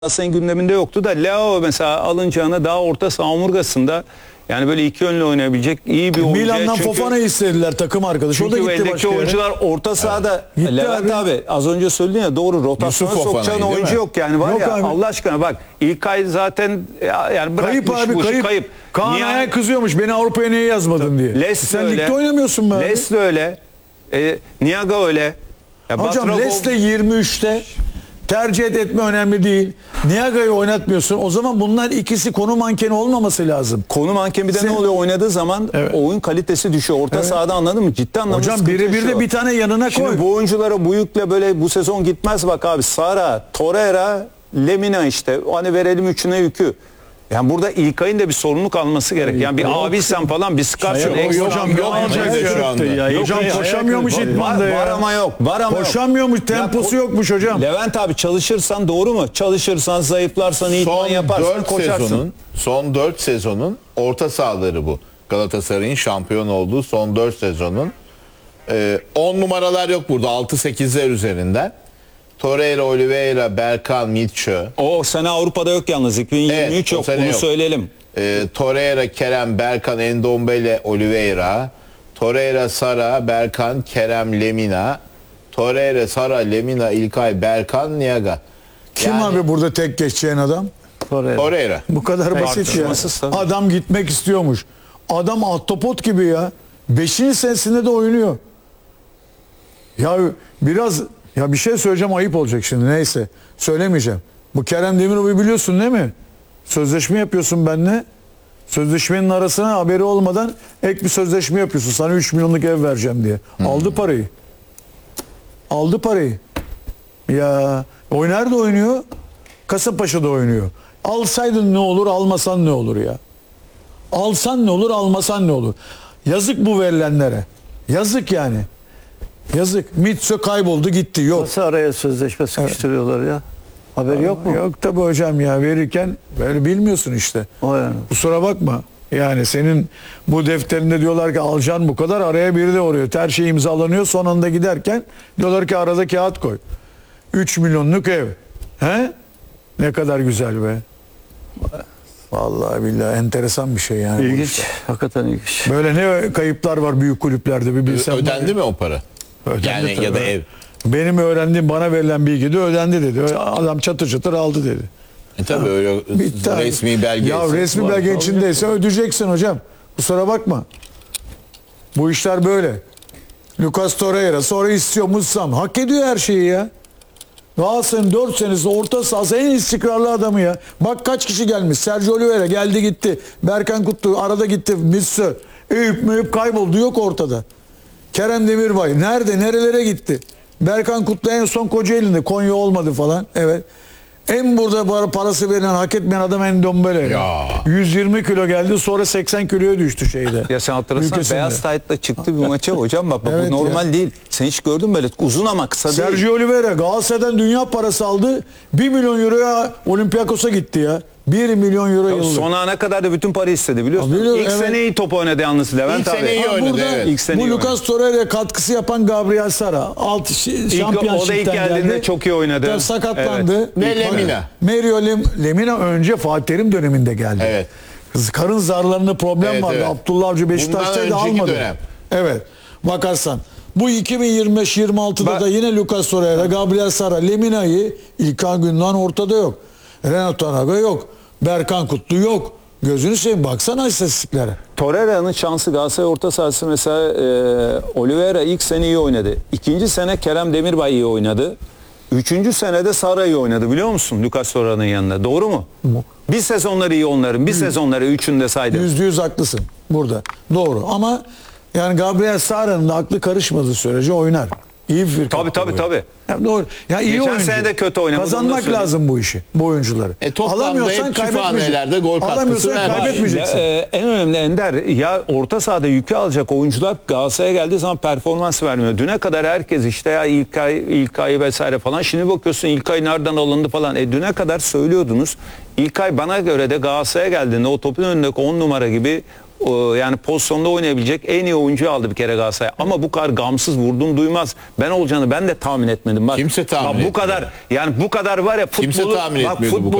Galatasaray'ın gündeminde yoktu da Leao mesela alınacağına daha orta saha omurgasında yani böyle iki yönlü oynayabilecek iyi bir oyuncu. Milan'dan Fofana'yı istediler takım arkadaşı. O da Çünkü gitti eldeki başka yere. oyuncular orta sahada. Gitti Levent abi az önce söyledin ya, doğru, rotasyona Yusuf sokacağın Fofana, oyuncu değil mi? yok yani, var Yok ya abi. Allah aşkına bak, İlkay zaten yani bırakmış Kayıp abi bu işi, kayıp. Kaan Niye- Ayhan kızıyormuş beni Avrupa'ya niye yazmadın diye. Les Sen öyle. ligde oynamıyorsun be abi. Les de öyle. Niaga öyle. Ya Hocam Batragov- Les de 23'te tercih etme önemli değil. Niaga'yı oynatmıyorsun. O zaman bunlar ikisi konu mankeni olmaması lazım. Konu manken bir de ne Sen- oluyor, oynadığı zaman Evet. oyun kalitesi düşüyor. Orta Evet. sahada, anladın mı? Ciddi anlamda Hocam sıkıntı birebir yaşıyor. de bir tane yanına koy. Şimdi bu oyunculara bu yükle böyle bu sezon gitmez bak abi. Sara, Torreira, Lemina işte. Hani verelim üçüne yükü. Yani burada İlkay'ın da bir sorumluluk alması gerek. Yani bir abiysen falan bir sıkarsın. Yok ekstra hocam, bir yok alacaksın. hocam şu anda. Yok, Hocam yok, koşamıyormuş idmanda ya. Var ama yok. Var ama yok. Koşamıyormuş, temposu yokmuş hocam. Levent abi, çalışırsan doğru mu? Çalışırsan, zayıflarsan, iyi Son yaparsan 4 koşarsın. sezonun orta sahaları bu. Galatasaray'ın şampiyon olduğu son 4 sezonun 10 numaralar yok burada, 6-8'ler üzerinden. Torreira, Oliveira, Berkan, Mitchell, O sene Avrupa'da yok yalnız. 2023 Evet, o yok. sene Bunu yok. söyleyelim. Torreira, Kerem, Berkan, Endombele, Oliveira, Torreira, Sara, Berkan, Kerem, Lemina, Torreira, Sara, Lemina, İlkay, Berkan, Niaga. Kim Yani abi burada tek geçeceğin adam? Torreira. Bu kadar basit ya. Tartışmasız tabii. Adam gitmek istiyormuş. Adam ahtapot gibi ya. 5. senesinde de oynuyor. Ya biraz ya bir şey söyleyeceğim, ayıp olacak şimdi, neyse. Söylemeyeceğim. Bu Kerem Demiroğlu'yu biliyorsun değil mi? Sözleşme yapıyorsun benimle. Sözleşmenin arasına haberi olmadan ek bir sözleşme yapıyorsun. Sana 3 milyonluk ev vereceğim diye. Aldı parayı. Aldı parayı. Ya oynar da oynuyor. Kasımpaşa'da oynuyor. Alsaydın ne olur, almasan ne olur ya? Alsan ne olur, almasan ne olur? Yazık bu verilenlere. Yazık yani. Yazık. Mitso kayboldu gitti. Yok. Nasıl araya sözleşme sıkıştırıyorlar ya? Haberi yok mu? Yok tabii hocam ya, verirken böyle bilmiyorsun işte. O yani. Kusura bakma. Yani senin bu defterinde diyorlar ki alacaksın bu kadar, araya biri de oraya. Her şey imzalanıyor, son anda giderken diyorlar ki arada kağıt koy. 3 milyonluk ev. He? Ne kadar güzel be. Vallahi billahi enteresan bir şey yani. bu İlginç. işler. Hakikaten ilginç. Böyle ne kayıplar var büyük kulüplerde bir bilsem. Ödendi mi o para? Ödendi Yani tabii. ya da ev. Benim öğrendiğim, bana verilen bilgi de ödendi dedi. Adam çatır çatır aldı dedi. Tabii öyle Bitti abi. resmi belge. Ya resmi var. belge içindeyse ödeyeceksin hocam. Kusura bakma. Bu işler böyle. Lucas Torreira sonra istiyor Mussam. Hak ediyor her şeyi ya. Galatasaray'ın 4 senesi orta sahası en istikrarlı adamı ya. Bak kaç kişi gelmiş. Sergio Oliveira geldi gitti. Berkan Kutlu arada gitti. Missö. Eyüp kayboldu, yok ortada. Kerem Demirbay nerede, nerelere gitti? Berkan Kutlu en son Kocaeli'nde, Konya olmadı falan. Evet. En burada parası verilen, hak etmeyen adam Endombele. Ya. 120 kilo geldi, sonra 80 kiloya düştü şeyde. Ya sen hatırlasana, Ülkesinde. beyaz taytla çıktı bir maça hocam, bak Evet bu normal ya. değil. Sen hiç gördün mü böyle uzun ama kısa değil. Sergio Oliveira Galatasaray'dan dünya parası aldı. 1 milyon euroya Olympiakos'a gitti ya. 1 milyon euro yıllık. Son ana kadar da bütün parayı istedi, biliyorsun. Biliyorum, İlk evet. sene iyi top oynadı yalnız Levent İlk abi. sene iyi Ha, oynadı, burada evet. İlk sene bu iyi Lucas Torreira'ya katkısı yapan Gabriel Sara. O da Şampiyonşipten ilk geldiğinde geldi. çok iyi oynadı. Tabii sakatlandı. Ve Lemina. Lemina önce Fatih Terim döneminde geldi. Evet. Karın zarlarında problem Evet, vardı. evet. Abdullah Avcı Beşiktaş'ta da önceki almadı. dönem. Evet. Bakarsan. Bu 2025-26'da da yine Lucas Torreira, Gabriel Sara, Lemina'yı İlkay Gündoğan ortada yok. Renato Anaga yok. Berkan Kutlu yok. Gözünü seveyim, baksana istatistiklere. Torreira'nın şansı, Galatasaray orta sahası mesela Oliveira ilk sene iyi oynadı. İkinci sene Kerem Demirbay iyi oynadı. Üçüncü senede Sara iyi oynadı, biliyor musun? Lucas Torreira'nın yanında. Doğru mu? Bir sezonları iyi onların. Bir sezonları üçünde saydım. %100 haklısın burada. Doğru ama yani Gabriel Sara'nın da aklı karışmadığı sürece oynar. İyi bir Tabii, tabii, tabii. Ya doğru. Ya iyi Geçen oyuncu. sene de kötü oynamadı, onu da Kazanmak söyleyeyim. lazım bu işi, bu oyuncuları. Toplamda hep kütüphanelerde gol katkısı Alamıyorsan vermiş. kaybetmeyeceksin. En önemli Ender, ya orta sahada yükü alacak oyuncular Galatasaray'a geldiği zaman performans vermiyor. Düne kadar herkes işte ya İlkay vesaire falan. Şimdi bakıyorsun İlkay nereden alındı falan. Düne kadar söylüyordunuz. İlkay bana göre de Galatasaray'a geldiğinde o topun önündeki 10 numara gibi yani pozisyonda oynayabilecek en iyi oyuncuyu aldı bir kere Galatasaray. Ama bu kadar gamsız, vurdum duymaz. Ben olacağını ben de tahmin etmedim. Bak, Kimse tahmin bak bu etmiyor. kadar yani bu kadar var ya Kimse futbolu tahmin bak etmiyordu bu futbolu